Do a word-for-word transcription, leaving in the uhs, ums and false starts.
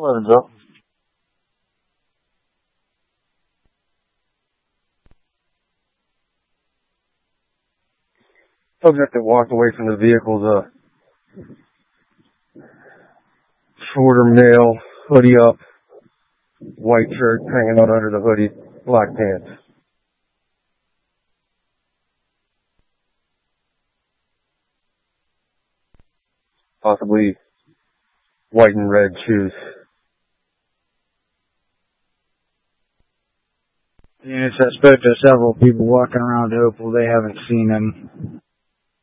Morning, Joe. Subject that walked away from the vehicle's a shorter male, hoodie up, white shirt hanging out under the hoodie, black pants. Possibly white and red shoes. Units, I spoke to several people walking around Opal. They haven't seen him.